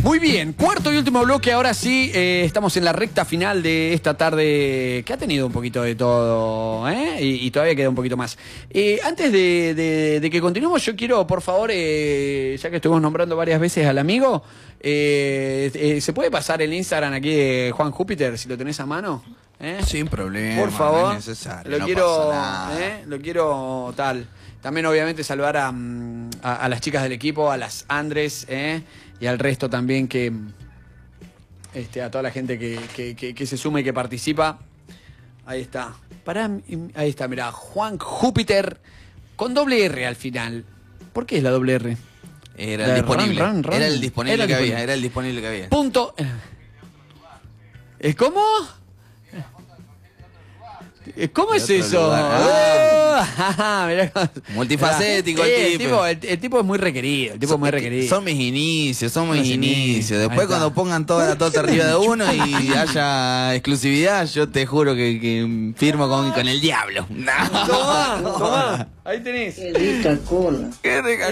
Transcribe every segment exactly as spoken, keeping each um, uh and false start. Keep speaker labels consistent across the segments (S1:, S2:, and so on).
S1: Muy bien, cuarto y último bloque, ahora sí, eh, estamos en la recta final de esta tarde que ha tenido un poquito de todo, ¿eh? y, y todavía queda un poquito más. Eh, antes de, de, de que continuemos, yo quiero, por favor, eh, ya que estuvimos nombrando varias veces al amigo, eh, eh, ¿se puede pasar el Instagram aquí de Juan Júpiter, si lo tenés a mano? ¿Eh?
S2: Sin problema,
S1: por favor,
S2: no es necesario,
S1: lo
S2: no
S1: quiero,
S2: pasa nada.
S1: ¿eh? Lo quiero tal. También obviamente saludar a, a, a las chicas del equipo, a las Andrés, ¿eh? Y al resto también que, este, a toda la gente que, que, que, que se suma y que participa. Ahí está. Pará, ahí está, mirá, Juan Júpiter con doble R al final. ¿Por qué es la doble R?
S2: Era el disponible. Run, run, run. Era el disponible era que disponible. había, era el disponible que había.
S1: Punto. ¿Es cómo? ¿Cómo es eso? Ah, mirá.
S2: Multifacético
S1: eh,
S2: el,
S1: el
S2: tipo.
S1: tipo. El, el tipo es muy requerido. El tipo
S2: son,
S1: es muy requerido.
S2: Son mis inicios, son mis inicios. Después cuando pongan toda la tota arriba de uno y haya exclusividad, yo te juro que, que firmo con, con el diablo. No.
S1: Tomá, tomá. Ahí tenés.
S3: Qué rica cola.
S2: Qué rica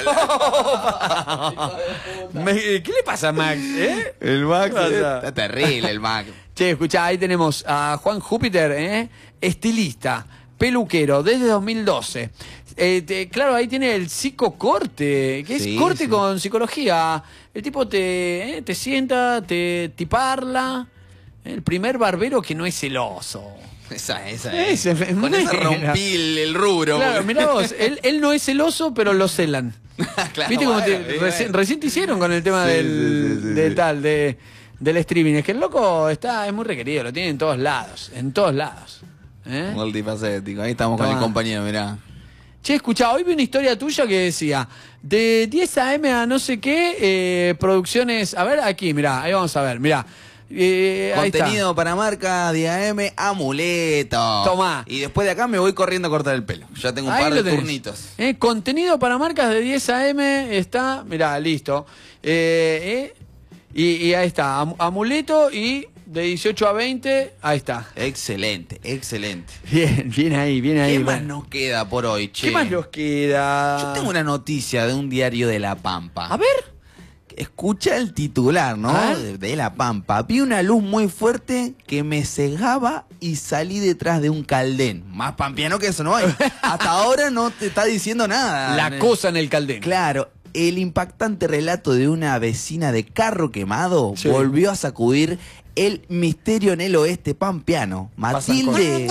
S2: cola.
S1: ¿Qué le pasa a Max? ¿Eh?
S2: El Max está terrible, el Max.
S1: Che, escuchá, ahí tenemos a Juan Júpiter, ¿eh? Estilista, peluquero, desde dos mil doce. Eh, te, claro, ahí tiene el psicocorte, que es sí, corte sí. con psicología. El tipo te, eh, te sienta, te, te parla. El primer barbero que no es celoso.
S2: Esa, esa es.
S1: Ese,
S2: con esa rompí el, el rubro.
S1: Claro, mirá vos, él, él no es celoso, pero lo celan.
S2: Claro,
S1: ¿viste cómo
S2: bueno,
S1: te,
S2: bien,
S1: reci,
S2: bien.
S1: recién te hicieron con el tema
S2: sí,
S1: del,
S2: sí, sí, sí,
S1: del
S2: sí.
S1: tal, de... del streaming? Es que el loco está, es muy requerido, lo tiene en todos lados, en todos lados. ¿Eh?
S2: Multifacético, ahí estamos
S1: Toma.
S2: con el compañero, mirá.
S1: Che, escuchá, hoy vi una historia tuya que decía, de diez a eme a no sé qué, eh, producciones, a ver, aquí, mirá, ahí vamos a ver, mirá. Eh,
S2: Contenido para marca, D A M, amuleto.
S1: Tomá.
S2: Y después de acá me voy corriendo a cortar el pelo. Ya tengo un
S1: ahí
S2: par de
S1: tenés.
S2: turnitos.
S1: Eh, contenido para marcas de diez a eme está, mirá, listo. Eh, eh, y, y ahí está, am, amuleto y de dieciocho a veinte, ahí está.
S2: Excelente, excelente.
S1: Bien, bien ahí, bien ahí.
S2: ¿Qué más
S1: bueno.
S2: nos queda por hoy, che?
S1: ¿Qué más nos queda?
S2: Yo tengo una noticia de un diario de La Pampa.
S1: A ver.
S2: Escucha el titular, ¿no? De, de La Pampa. Vi una luz muy fuerte que me cegaba y salí detrás de un caldén. Más pampeano que eso no hay. Hasta ahora no te está diciendo nada.
S1: La cosa en el caldén.
S2: Claro. El impactante relato de una vecina de Carro Quemado sí. volvió a sacudir el misterio en el oeste pampeano. Matilde...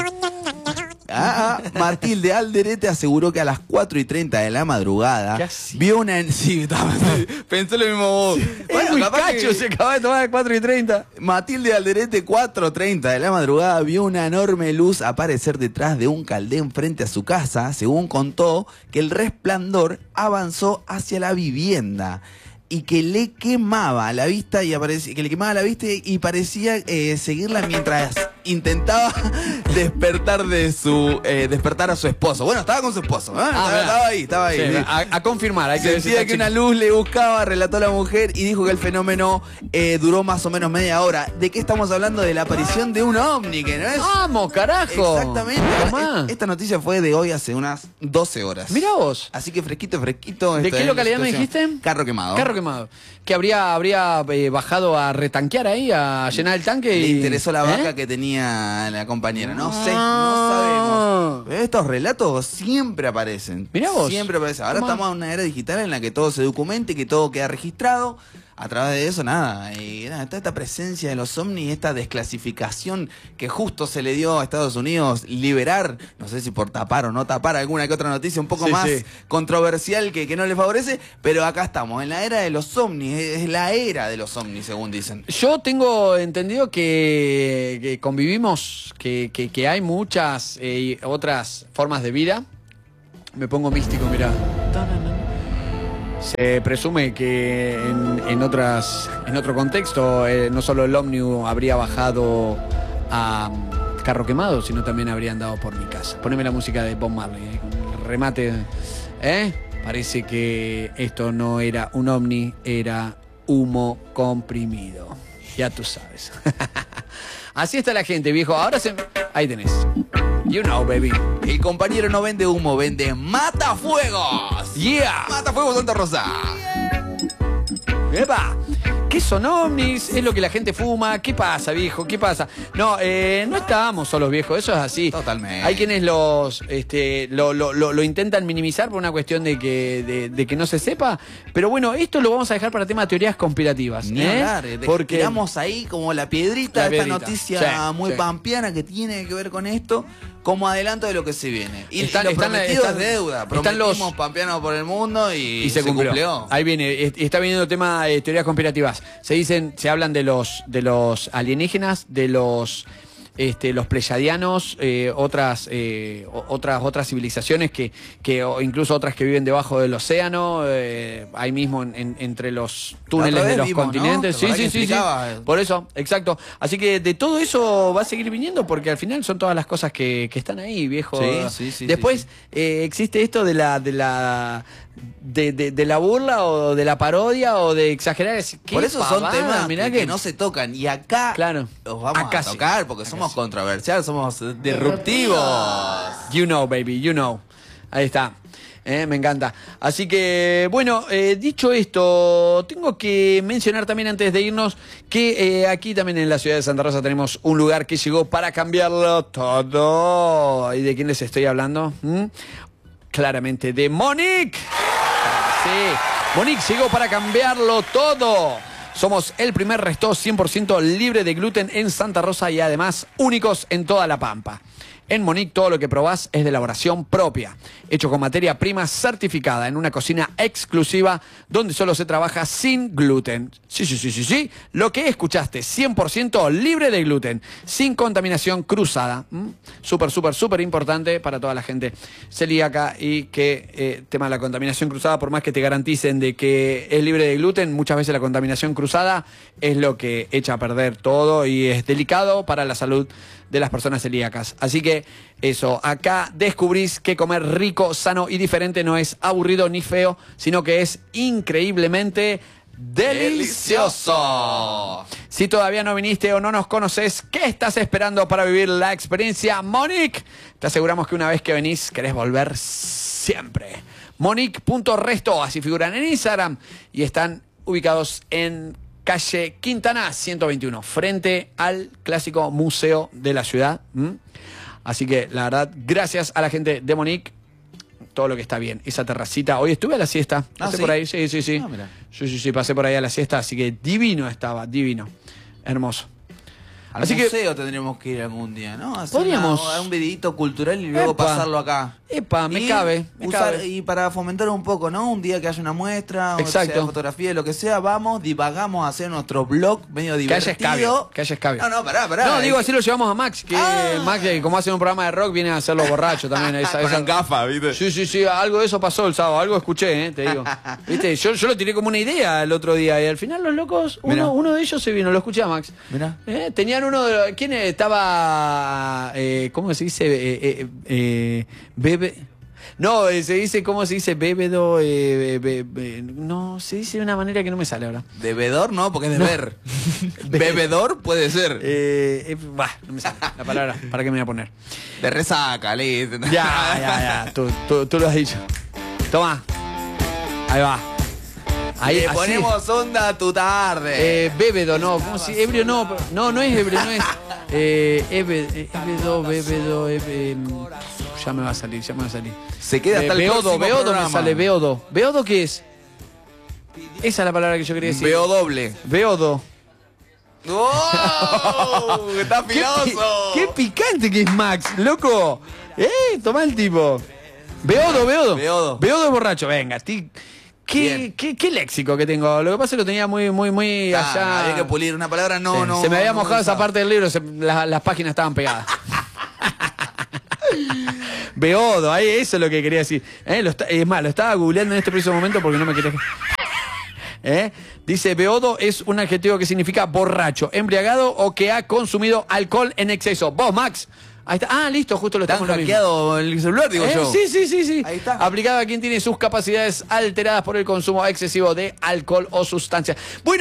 S2: Ah, ah, Matilde Alderete aseguró que a las cuatro y treinta de la madrugada vio una... Sí, estaba, pensó lo mismo vos.
S1: Bueno, el capaz cacho que... se acaba de tomar a cuatro y treinta.
S2: Matilde Alderete, cuatro y treinta de la madrugada, vio una enorme luz aparecer detrás de un caldén frente a su casa. Según contó, que el resplandor avanzó hacia la vivienda y que le quemaba la vista y aparecía, que le quemaba la vista y parecía eh, seguirla mientras intentaba despertar de su eh, despertar a su esposo. Bueno, estaba con su esposo, ¿eh?
S1: ah,
S2: estaba, estaba ahí, estaba ahí.
S1: Sí, a, a confirmar, hay que
S2: Sentía que una luz le buscaba, relató la mujer y dijo que el fenómeno eh, duró más o menos media hora. ¿De qué estamos hablando? De la aparición de un ovni, que no es.
S1: ¡Vamos, carajo!
S2: Exactamente. Esta, esta noticia fue de hoy hace unas doce horas.
S1: Mirá vos.
S2: Así que fresquito, fresquito.
S1: ¿De qué localidad me dijiste?
S2: Carro Quemado.
S1: Carro Quemado. Que habría, habría eh, bajado a retanquear ahí, a llenar el tanque.
S2: Le
S1: y...
S2: interesó la vaca
S1: ¿eh?
S2: que tenía la compañera. No sé, no sabemos. Estos relatos siempre aparecen.
S1: Mirá vos.
S2: Siempre aparecen. Ahora
S1: ¿Cómo?
S2: estamos en una era digital en la que todo se documente, que todo queda registrado. A través de eso, nada, y nada, está esta presencia de los ovnis, esta desclasificación que justo se le dio a Estados Unidos, liberar, no sé si por tapar o no tapar alguna que otra noticia un poco
S1: sí,
S2: más
S1: sí.
S2: controversial que, que no le favorece, pero acá estamos, en la era de los ovnis, es la era de los ovnis, según dicen.
S1: Yo tengo entendido que, que convivimos, que, que, que hay muchas eh, otras formas de vida. Me pongo místico, mirá. Se presume que en, en otras en otro contexto eh, no solo el ómnibus habría bajado a um, Carro Quemado, sino también habría andado por mi casa. Poneme la música de Bob Marley, eh, con el remate. ¿eh? Parece que esto no era un ovni, era humo comprimido. Ya tú sabes. Así está la gente, viejo. Ahora se... Ahí tenés. You know, baby.
S2: El compañero no vende humo, vende matafuegos.
S1: Yeah.
S2: Matafuegos Santa Rosa.
S1: ¡Epa! ¿qué son ovnis? ¿Es lo que la gente fuma? ¿Qué pasa, viejo? ¿Qué pasa? No, eh, no estábamos solos, viejo, eso es así.
S2: Totalmente.
S1: Hay quienes los, este, lo, lo, lo, lo intentan minimizar por una cuestión de que, de, de que no se sepa, pero bueno, esto lo vamos a dejar para tema de teorías conspirativas.
S2: Ni
S1: ¿eh?
S2: hablar,
S1: Porque
S2: tiramos ahí como la piedrita
S1: La
S2: de esta
S1: piedrita.
S2: noticia
S1: Sí,
S2: muy
S1: sí.
S2: pampeana que tiene que ver con esto, como adelanto de lo que se viene. Y,
S1: Están-
S2: y lo
S1: están-
S2: prometido
S1: están-
S2: es deuda.
S1: están
S2: Prometimos
S1: los-
S2: pampeanos por el mundo y,
S1: Y se, cumplió. Ahí viene, est- está viniendo el tema de teorías conspirativas. Se dicen, se hablan de los, de los alienígenas, de los, este, los pleyadianos, eh, otras, eh, o- otras, otras civilizaciones que, que, o incluso otras que viven debajo del océano, eh, ahí mismo en- en- entre los túneles
S2: otra
S1: de
S2: vez
S1: los
S2: vimos, ¿no?
S1: continentes.
S2: ¿Te
S1: Sí,
S2: acordás
S1: sí,
S2: que
S1: sí, sí.
S2: explicaba?
S1: Por eso, exacto. Así que de todo eso va a seguir viniendo porque al final son todas las cosas que, que están ahí, viejo.
S2: Sí, sí, sí,
S1: Después
S2: sí,
S1: eh, existe esto de la, de la de, de, de la burla o de la parodia o de exagerar. Es- ¿qué
S2: Por eso son
S1: pavada?
S2: temas
S1: Mirá
S2: que,
S1: que,
S2: que no se tocan. Y acá
S1: Claro.
S2: los vamos
S1: Acá
S2: a
S1: sí.
S2: tocar porque
S1: Acá
S2: somos
S1: sí.
S2: controversiales, somos disruptivos.
S1: You know, baby, you know. Ahí está. Eh, me encanta. Así que, bueno, eh, dicho esto, tengo que mencionar también antes de irnos que eh, aquí también en la ciudad de Santa Rosa tenemos un lugar que llegó para cambiarlo todo. ¿Y de quién les estoy hablando? ¿Mm? Claramente de Monique. Sí, Monique llegó para cambiarlo todo. Somos el primer resto cien por ciento libre de gluten en Santa Rosa y además únicos en toda La Pampa. En Monique todo lo que probás es de elaboración propia, hecho con materia prima certificada en una cocina exclusiva donde solo se trabaja sin gluten. Sí, sí, sí, sí, sí. Lo que escuchaste, cien por ciento libre de gluten, sin contaminación cruzada. ¿Mm? Súper, súper, súper importante para toda la gente celíaca y que eh, tema de la contaminación cruzada, por más que te garanticen de que es libre de gluten, muchas veces la contaminación cruzada es lo que echa a perder todo y es delicado para la salud de las personas celíacas. Así que eso, acá descubrís que comer rico, sano y diferente no es aburrido ni feo, sino que es increíblemente delicioso. Si todavía no viniste o no nos conoces, ¿qué estás esperando para vivir la experiencia Monique? Te aseguramos que una vez que venís, querés volver siempre. Monique punto resto, así figuran en Instagram y están ubicados en calle Quintana ciento veintiuno, frente al clásico museo de la ciudad. ¿Mm? Así que, la verdad, gracias a la gente de Monique, todo lo que está bien. Esa terracita, hoy estuve a la siesta, pasé
S2: ¿Ah, sí?
S1: por ahí, sí, sí, sí.
S2: Ah, mirá.
S1: Sí, sí, sí, pasé por ahí a la siesta, así que divino estaba, divino, hermoso.
S2: Al
S1: Así que-
S2: museo tendríamos que ir algún día, ¿no? Hacer
S1: Podríamos.
S2: una- un videíto cultural y luego
S1: Epa.
S2: pasarlo acá.
S1: Epa, me
S2: Y
S1: cabe, me
S2: usar-
S1: cabe.
S2: Y para fomentar un poco, ¿no? Un día que haya una muestra, o
S1: Exacto.
S2: sea fotografía, lo que sea, vamos, divagamos a hacer nuestro blog medio
S1: Que haya
S2: divertido.
S1: escabio, que haya escabio.
S2: No, no, pará, pará.
S1: No, digo,
S2: Es
S1: así lo llevamos a Max, que
S2: Ah.
S1: Max, eh, como hace un programa de rock, viene a hacerlo borracho también. Esa,
S2: Con
S1: esa-
S2: gafas, ¿viste?
S1: Sí, sí, sí, algo de eso pasó el sábado, algo escuché, eh, te digo. ¿Viste? Yo, yo lo tiré como una idea el otro día y al final los locos,
S2: Mirá.
S1: uno, uno de ellos se vino, lo escuché a Max.
S2: Mirá.
S1: Eh, Tenían uno de los, ¿quién estaba? Eh, ¿Cómo se dice? Eh, eh, eh, bebe. No, eh, se dice, ¿cómo se dice? Bebedo, eh, be- be- no, se dice de una manera que no me sale ahora.
S2: Bebedor, no, porque es de
S1: No.
S2: ver. Bebedor puede ser.
S1: Eh, eh, bah, no me sale la palabra, ¿para qué me voy a poner?
S2: De resaca, listo.
S1: Ya, ya, ya, tú, tú, tú lo has dicho. Toma, ahí va. Ahí,
S2: Le
S1: así.
S2: ponemos onda a tu tarde.
S1: Eh, Bébedo, no, ¿cómo se ebrio no, pero- no, no es ebrio, no es. Eh, ebe- eh, Ébedo, Bébedo, ebe- em, ya me va a salir, ya me va a salir.
S2: Se queda hasta
S1: Eh,
S2: el
S1: Beodo,
S2: próximo
S1: Beodo
S2: programa.
S1: me sale, Beodo. ¿Beodo qué es? Esa es la palabra que yo quería decir.
S2: Veo doble.
S1: Beodo.
S2: ¡Oh! ¡Está
S1: Qué, pi-
S2: filoso!
S1: qué picante que es Max, loco. Eh, toma el tipo. Beodo, Beodo.
S2: Beodo.
S1: Beodo es borracho, venga. ti- Qué,
S2: Bien.
S1: qué, qué léxico que tengo. Lo que pasa es que lo tenía muy, muy, muy
S2: Ah,
S1: allá.
S2: había que pulir una palabra, no,
S1: Sí,
S2: no.
S1: se me había
S2: no
S1: mojado esa
S2: usaba.
S1: parte del libro, se- la- las páginas estaban pegadas. Beodo, ahí eso es lo que quería decir. Eh, lo está- es más, lo estaba googleando en este preciso momento porque no me quería. ¿Eh? Dice, beodo es un adjetivo que significa borracho, embriagado o que ha consumido alcohol en exceso. Vos, Max. Ahí está. Ah, listo, justo lo
S2: ¿Te han
S1: estamos lo mismo.
S2: hackeado el celular, digo
S1: ¿Eh?
S2: yo?
S1: Sí, sí, sí, sí.
S2: Ahí está.
S1: Aplicado a quien tiene sus capacidades alteradas por el consumo excesivo de alcohol o sustancias. Bueno,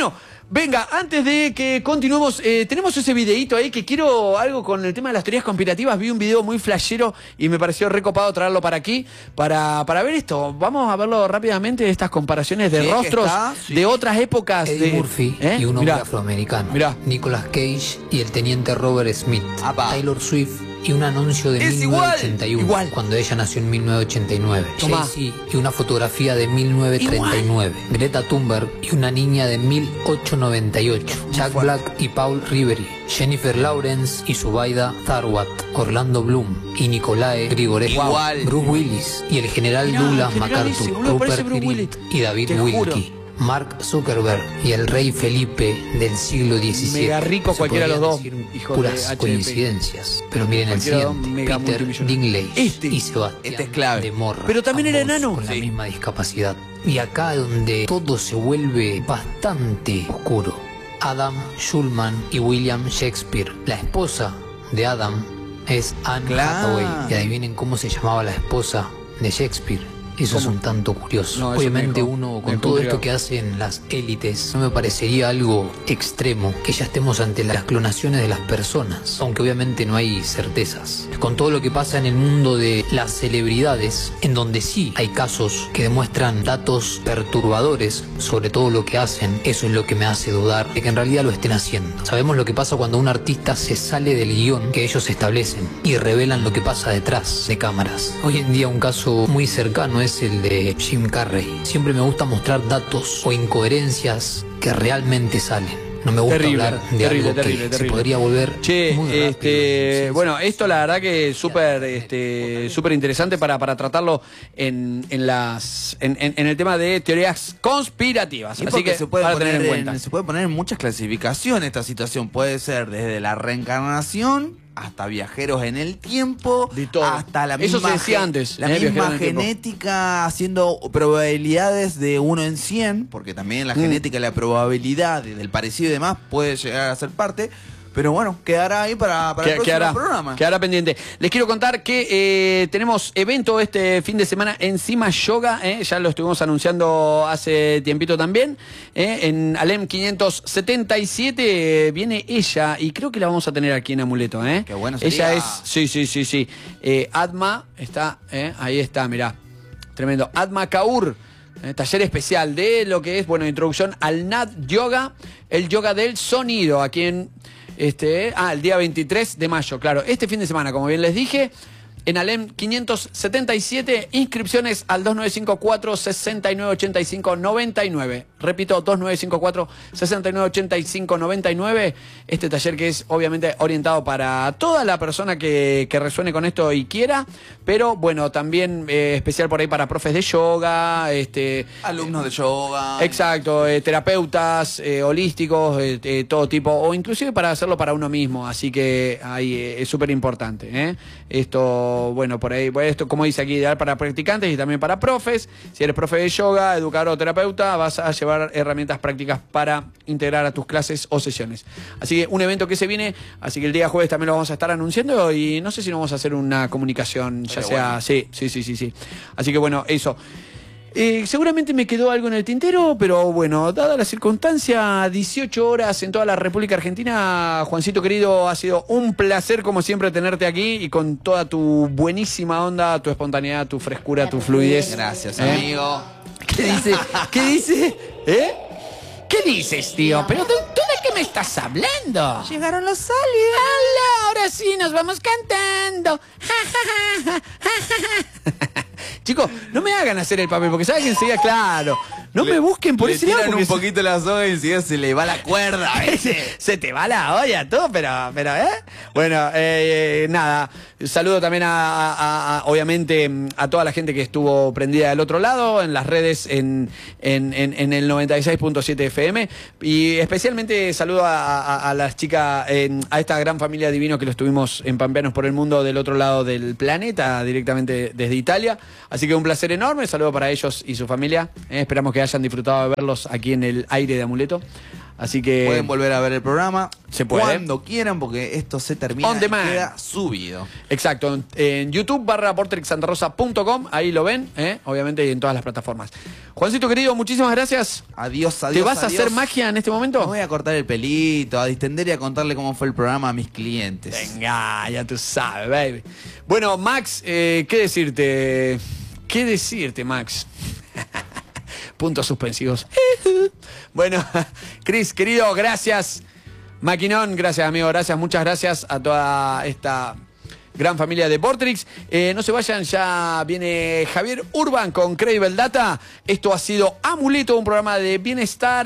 S1: Venga, antes de que continuemos, eh, tenemos ese videíto ahí que quiero algo con el tema de las teorías conspirativas. Vi un video muy flashero y me pareció recopado traerlo para aquí, para, para ver esto. Vamos a verlo rápidamente, estas comparaciones de
S2: Sí,
S1: rostros
S2: está, sí.
S1: de otras épocas.
S3: Eddie
S1: de,
S3: Murphy
S1: ¿eh?
S3: y un hombre
S1: Mirá.
S3: afroamericano.
S1: Mirá.
S3: Nicolas Cage y el teniente Robert Smith.
S2: Apa.
S3: Taylor Swift y un anuncio de
S2: Es
S3: mil novecientos ochenta y uno,
S1: igual.
S3: cuando ella nació en mil novecientos ochenta y nueve.
S1: Tomá.
S3: Jay-Z y una fotografía de mil novecientos treinta y nueve. Greta Thunberg y una niña de mil ochocientos noventa y ocho. Jack Black y Paul Ribery. Jennifer Lawrence y Zubaida Tharwat. Orlando Bloom y Nicolae Grigorescu.
S2: Igual.
S3: Bruce Willis y el general
S1: Mirá,
S3: Douglas
S1: el general ese,
S3: MacArthur.
S1: boludo, parece
S3: Rupert
S1: Bruce Willis.
S3: Grint y David
S1: Te juro.
S3: Wilkie. Mark Zuckerberg y el rey Felipe del siglo diecisiete.
S1: Mega rico
S3: Se
S1: cualquiera de los dos,
S3: podrían decir
S1: hijos de
S3: puras
S1: H D P.
S3: coincidencias. Pero miren el
S1: Cualquiera de los dos,
S3: siguiente.
S1: mega
S3: Peter
S1: multimillonario.
S3: Dinklage
S1: Este.
S3: y Sebastián
S2: Este es clave.
S3: de Morra.
S1: Pero también era
S3: ambos
S1: enano.
S3: Con la
S2: Sí.
S3: misma discapacidad. Y acá donde todo se vuelve bastante oscuro. Adam Schulman y William Shakespeare. La esposa de Adam es Anne
S2: Claro.
S3: Hathaway. Y adivinen cómo se llamaba la esposa de Shakespeare. Eso es
S1: ¿Cómo?
S3: un tanto curioso.
S1: No, eso
S3: Obviamente
S1: me dejó-
S3: uno
S1: me
S3: con
S1: dejó
S3: todo
S1: intrigado.
S3: esto que hacen las élites, no me parecería algo extremo que ya estemos ante las clonaciones de las personas, aunque obviamente no hay certezas. Con todo lo que pasa en el mundo de las celebridades, en donde sí hay casos que demuestran datos perturbadores sobre todo lo que hacen, eso es lo que me hace dudar de que en realidad lo estén haciendo. Sabemos lo que pasa cuando un artista se sale del guión que ellos establecen y revelan lo que pasa detrás de cámaras. Hoy en día un caso muy cercano es el de Jim Carrey. Siempre me gusta mostrar datos o incoherencias que realmente salen. No me gusta
S1: Terrible,
S3: hablar de
S1: terrible,
S3: algo
S1: terrible,
S3: que
S1: terrible.
S3: se podría volver
S1: Che,
S3: muy rápido.
S1: este,
S3: Sí,
S1: bueno,
S3: sí,
S1: esto
S3: sí.
S1: la verdad que es súper este, súper interesante para, para tratarlo en, en las en, en- en el tema de teorías conspirativas.
S2: Y
S1: Así
S2: porque
S1: que
S2: se puede,
S1: para
S2: poner
S1: tener en
S2: en,
S1: cuenta.
S2: se puede poner en muchas clasificaciones esta situación. Puede ser desde la reencarnación hasta viajeros en el tiempo,
S1: De todo.
S2: hasta la
S1: Eso
S2: misma,
S1: se decía
S2: ge-
S1: antes,
S2: la
S1: eh, viajeros
S2: misma
S1: en el tiempo.
S2: genética haciendo probabilidades de uno en cien, porque también la
S1: Mm.
S2: genética y la probabilidad del parecido y demás puede llegar a ser parte. Pero bueno, quedará ahí para, para el
S1: Que-
S2: próximo
S1: quedará,
S2: programa.
S1: quedará pendiente. Les quiero contar que eh, tenemos evento este fin de semana Encima Yoga, eh, ya lo estuvimos anunciando hace tiempito también, eh, en Alem quinientos setenta y siete eh, viene ella y creo que la vamos a tener aquí en Amuleto. Eh.
S2: Qué bueno
S1: Ella
S2: sería.
S1: es, sí, sí, sí, sí, eh, Atma, está, eh, ahí está, mirá, tremendo, Atma Kaur. Eh, taller especial de lo que es, bueno, introducción al Nat Yoga, el yoga del sonido, aquí en, este, ah, el día veintitrés de mayo, claro, este fin de semana, como bien les dije, en Alem quinientos setenta y siete, inscripciones al dos nueve cinco cuatro, seis nueve ocho cinco, nueve nueve. Repito, dos nueve cinco cuatro, seis nueve ocho cinco, nueve nueve. Este taller que es obviamente orientado para toda la persona que, que resuene con esto y quiera, pero bueno, también eh, especial por ahí para profes de yoga, este,
S2: Alumnos de yoga.
S1: exacto, eh, terapeutas, eh, holísticos, eh, eh, todo tipo, o inclusive para hacerlo para uno mismo, así que ahí eh, es súper importante, ¿eh? Esto, bueno, por ahí, bueno, esto como dice aquí, ideal para practicantes y también para profes. Si eres profe de yoga, educador o terapeuta, vas a llevar herramientas prácticas para integrar a tus clases o sesiones. Así que un evento que se viene, así que el día jueves también lo vamos a estar anunciando y no sé si nos vamos a hacer una comunicación, ya
S2: Pero
S1: sea,
S2: bueno.
S1: sí, sí, sí, sí, sí. Así que bueno, eso. Eh, seguramente me quedó algo en el tintero, pero bueno, dada la circunstancia, dieciocho horas en toda la República Argentina, Juancito querido, ha sido un placer como siempre tenerte aquí y con toda tu buenísima onda, tu espontaneidad, tu frescura, tu fluidez.
S2: Gracias,
S1: ¿Eh?
S2: amigo.
S1: ¿Qué dice? ¿Qué dice? ¿Eh? ¿Qué dices, tío? ¿Pero tú, tú de qué me estás hablando?
S2: Llegaron los aliens.
S1: ¡Hala! Ahora sí, nos vamos cantando. Chicos, no me hagan hacer el papel, porque saben que enseguida, claro. No me busquen por
S2: Le
S1: ese lado.
S2: tiran
S1: Porque
S2: un poquito la soga y enseguida se le va la cuerda.
S1: se, se te va la olla tú, pero, pero, ¿eh? Bueno, eh, eh, nada. Saludo también a, a- a- obviamente, a toda la gente que estuvo prendida del otro lado, en las redes, en, en, en, en el noventa y seis punto siete F M. Y especialmente saludo a, a- a las chicas, eh, a esta gran familia divino que lo estuvimos en Pampeanos por el Mundo del otro lado del planeta, directamente desde Italia. Así que un placer enorme. Saludo para ellos y su familia. Eh, esperamos que hayan disfrutado de verlos aquí en el aire de Amuleto. Así que
S2: pueden volver a ver el programa
S1: se puede.
S2: cuando quieran, porque esto se termina
S1: On
S2: y
S1: demand.
S2: queda subido.
S1: Exacto, en, en YouTube barra portrix santa rosa punto com, ahí lo ven, ¿eh? Obviamente, y en todas las plataformas. Juancito querido, muchísimas gracias.
S2: Adiós, adiós.
S1: ¿Te vas
S2: adiós.
S1: a hacer magia en este momento?
S2: Me voy a cortar el pelito, a distender y a contarle cómo fue el programa a mis clientes.
S1: Venga, ya tú sabes, baby. Bueno, Max, eh, ¿qué decirte? ¿Qué decirte, Max? Puntos suspensivos. Bueno, Cris, querido, gracias. Maquinón, gracias, amigo, gracias, muchas gracias a toda esta gran familia de Portrix. Eh, no se vayan, ya viene Javier Urban con Credible Data. Esto ha sido Amuleto, un programa de bienestar